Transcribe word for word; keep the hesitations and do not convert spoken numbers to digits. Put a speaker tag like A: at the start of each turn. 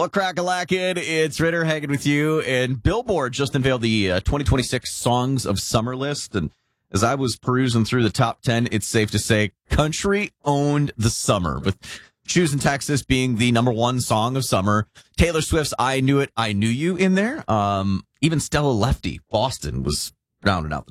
A: Well, crack-a-lackin', it's Ritter hanging with you, and Billboard just unveiled the uh, twenty twenty-six Songs of Summer list, and as I was perusing through the top ten, it's safe to say country owned the summer, with Choosing Texas being the number one song of summer. Taylor Swift's I Knew It, I Knew You in there. Um, even Stella Lefty, Boston, was rounding out the